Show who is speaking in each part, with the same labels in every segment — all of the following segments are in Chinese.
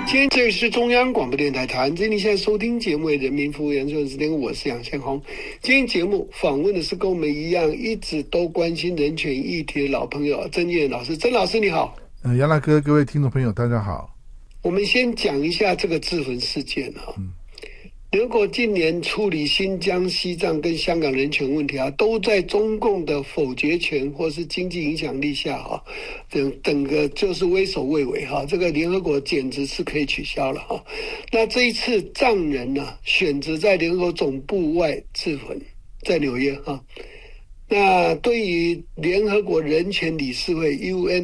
Speaker 1: 今天这里是中央广播电台台湾之音，现在收听节目为人民服务研究时间，我是杨宪宏。今天节目访问的是跟我们一样一直都关心人权议题的老朋友曾燕老师。曾老师你好。
Speaker 2: 杨大哥，各位听众朋友大家好。
Speaker 1: 我们先讲一下这个自焚事件哈。联合国近年处理新疆、西藏跟香港人权问题都在中共的否决权或是经济影响力下整个就是畏首畏尾这个联合国简直是可以取消了那这一次藏人选择在联合国总部外自焚，在纽约那对于联合国人权理事会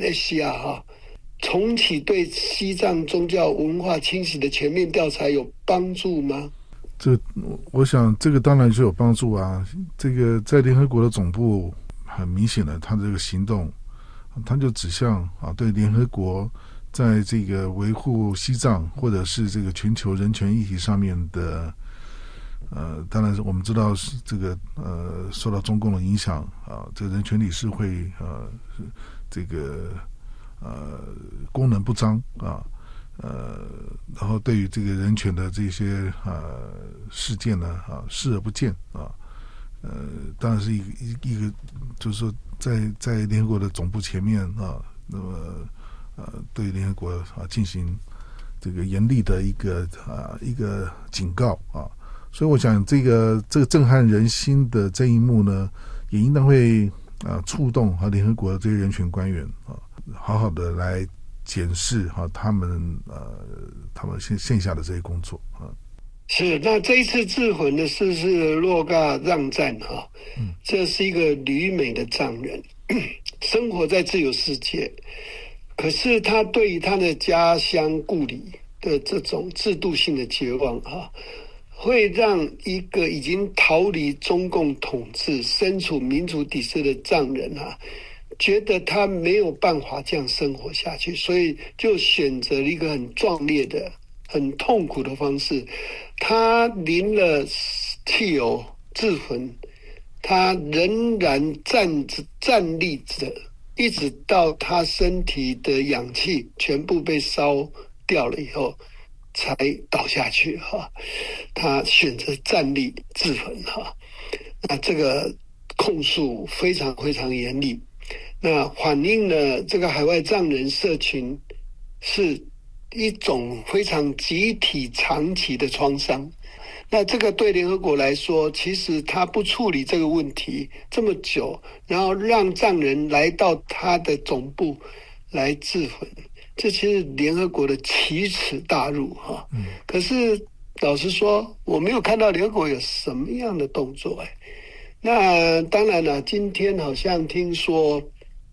Speaker 1: UNHCR 重启对西藏宗教文化清洗的全面调查有帮助吗？
Speaker 2: 我想这个当然是有帮助啊。这个在联合国的总部很明显的，他这个行动，他就指向对联合国在这个维护西藏或者是这个全球人权议题上面的，当然我们知道是这个受到中共的影响这个人权理事会这个功能不彰然后对于这个人权的这些事件呢视而不见当然是一个就是说在联合国的总部前面那么对联合国进行这个严厉的一个警告所以我想这个震撼人心的这一幕呢，也应当会触动联合国的这些人权官员好好的来检视他们线下的这些工作
Speaker 1: 是。那这一次自焚的是洛嘎让赞这是一个旅美的藏人生活在自由世界，可是他对于他的家乡故里的这种制度性的绝望会让一个已经逃离中共统治身处民主体制的藏人觉得他没有办法这样生活下去，所以就选择了一个很壮烈的很痛苦的方式。他淋了汽油自焚，他仍然站立着，一直到他身体的氧气全部被烧掉了以后才倒下去他选择站立自焚那这个控诉非常非常严厉，那反映了这个海外藏人社群是一种非常集体长期的创伤。那这个对联合国来说，其实他不处理这个问题这么久，然后让藏人来到他的总部来自焚，这其实联合国的奇耻大辱可是老实说，我没有看到联合国有什么样的动作那当然了，今天好像听说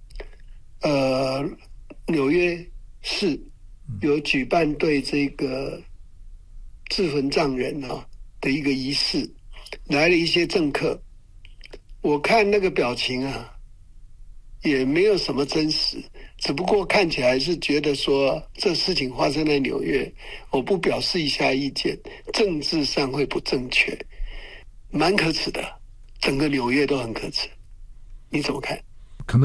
Speaker 1: 纽约市有举办对这个自焚藏人的一个仪式，来了一些政客，我看那个表情也没有什么真实，只不过看起来是觉得说这事情发生在纽约，我不表示一下意见，政治上会不正确，蛮可耻的，整个纽约都很可耻，你怎么看？